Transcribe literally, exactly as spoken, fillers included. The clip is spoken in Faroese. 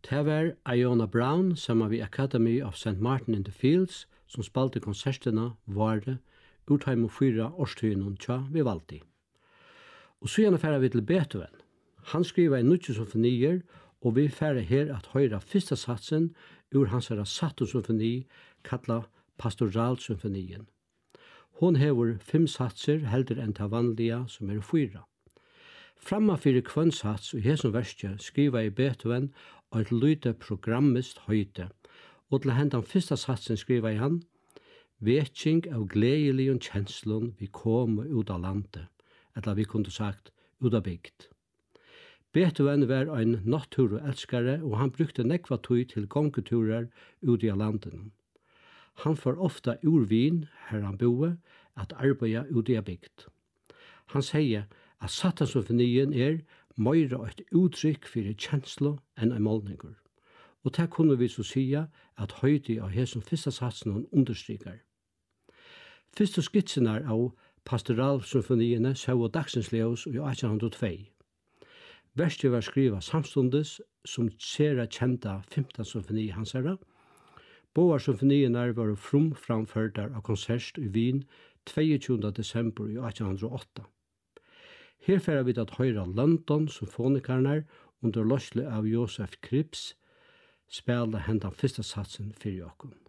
Det var Iona Brown sammen med Academy of Saint Martin in the Fields som spalte konsertene vare utheim og fyra årstøyene tja Vivaldi. Og så gjerne færa vi til Beethoven. Han skriver en nødvendig symfonier, og vi færa her at høyra fyrsta satsen ur hans herra Sato-symfoni, kalla Pastoralsymfonien. Hon hever fem satser heldur enn ta vanliga som er fyra. Framma fyrir kvann sats og hesum verskje skriva i Beethoven og et lyte programmist høyte, og til hendan fyrsta satsen skriva i han «Vekking av gledeligen kjenslun vi kom ut av landet», eller vi kunne sagt ut av bygd. Beethoven var ein natúruelskare og han brukte nekva tøy til gongeturer ut i landet. Han får ofta ur Wien, her han boe, at arbeida ut i bygd. Han sier at Satanssymfonien er meira eit uttrykk fyrir kjenslo enn ein målningur. Og det kunne vi så sia at høyti av hesum fyrsta satsen understrykar. Fyrsta skitsenar av pastoralsymfoniene sau dagsens leos i eittjan hundrað og tvei. Verset var skriva samstundes som sera kjenta femta symfoni hansara. Boar symfoniene var frum framførdar av konsert i Wien tjueåtte desember i eittjan hundrað og åtta. Her færa vi at høyra London symfonikarnar under løsle av Joseph Krips spela hendan fyrsta satsen fyrir okkum.